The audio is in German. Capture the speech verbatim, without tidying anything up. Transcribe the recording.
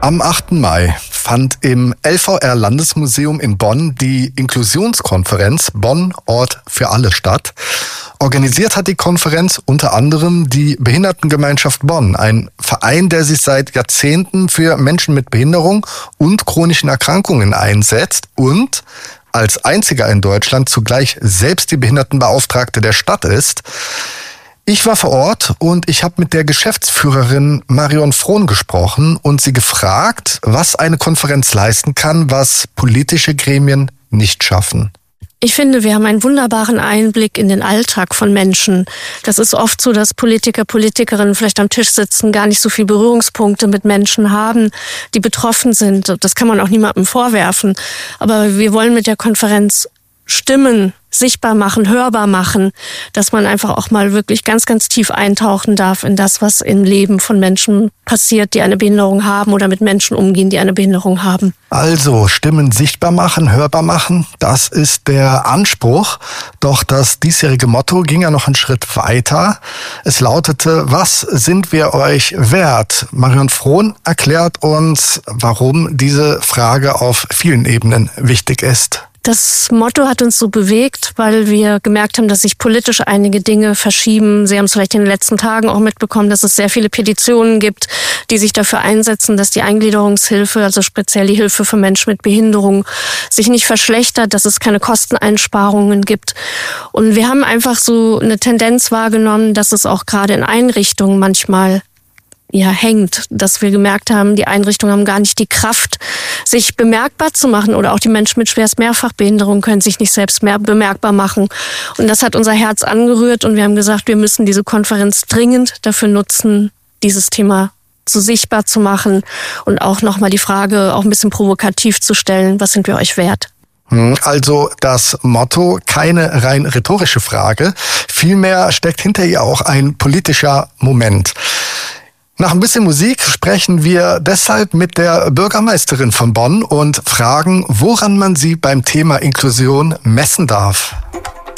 Am achten Mai fand im L V R-Landesmuseum in Bonn die Inklusionskonferenz Bonn Ort für alle statt. Organisiert hat die Konferenz unter anderem die Behindertengemeinschaft Bonn, ein Verein, der sich seit Jahrzehnten für Menschen mit Behinderung und chronischen Erkrankungen einsetzt und als einziger in Deutschland zugleich selbst die Behindertenbeauftragte der Stadt ist. Ich war vor Ort und ich habe mit der Geschäftsführerin Marion Frohn gesprochen und sie gefragt, was eine Konferenz leisten kann, was politische Gremien nicht schaffen. Ich finde, wir haben einen wunderbaren Einblick in den Alltag von Menschen. Das ist oft so, dass Politiker, Politikerinnen vielleicht am Tisch sitzen, gar nicht so viel Berührungspunkte mit Menschen haben, die betroffen sind. Das kann man auch niemandem vorwerfen. Aber wir wollen mit der Konferenz Stimmen sichtbar machen, hörbar machen, dass man einfach auch mal wirklich ganz, ganz tief eintauchen darf in das, was im Leben von Menschen passiert, die eine Behinderung haben oder mit Menschen umgehen, die eine Behinderung haben. Also Stimmen sichtbar machen, hörbar machen, das ist der Anspruch. Doch das diesjährige Motto ging ja noch einen Schritt weiter. Es lautete, was sind wir euch wert? Marion Frohn erklärt uns, warum diese Frage auf vielen Ebenen wichtig ist. Das Motto hat uns so bewegt, weil wir gemerkt haben, dass sich politisch einige Dinge verschieben. Sie haben es vielleicht in den letzten Tagen auch mitbekommen, dass es sehr viele Petitionen gibt, die sich dafür einsetzen, dass die Eingliederungshilfe, also speziell die Hilfe für Menschen mit Behinderung, sich nicht verschlechtert, dass es keine Kosteneinsparungen gibt. Und wir haben einfach so eine Tendenz wahrgenommen, dass es auch gerade in Einrichtungen manchmal ja, hängt, dass wir gemerkt haben, die Einrichtungen haben gar nicht die Kraft, sich bemerkbar zu machen, oder auch die Menschen mit schwerst Mehrfachbehinderung können sich nicht selbst mehr bemerkbar machen. Und das hat unser Herz angerührt und wir haben gesagt, wir müssen diese Konferenz dringend dafür nutzen, dieses Thema so sichtbar zu machen und auch nochmal die Frage auch ein bisschen provokativ zu stellen, was sind wir euch wert? Also das Motto, keine rein rhetorische Frage, vielmehr steckt hinter ihr auch ein politischer Moment. Nach ein bisschen Musik sprechen wir deshalb mit der Bürgermeisterin von Bonn und fragen, woran man sie beim Thema Inklusion messen darf.